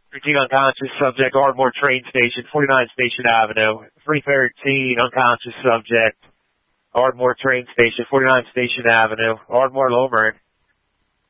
13 unconscious subject, Ardmore train station, 49 Station Avenue. 313 unconscious subject, Ardmore train station, 49 Station Avenue. Ardmore Low Marin.